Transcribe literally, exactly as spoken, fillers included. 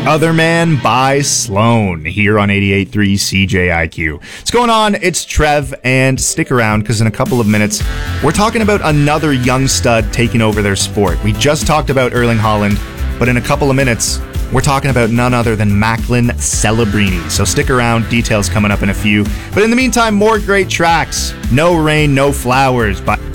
Other Man by Sloan here on eighty-eight point three C J I Q. What's going on? It's Trev, and stick around because in a couple of minutes, we're talking about another young stud taking over their sport. We just talked about Erling Haaland, but in a couple of minutes, we're talking about none other than Macklin Celebrini. So stick around, details coming up in a few. But in the meantime, more great tracks. No Rain, No Flowers by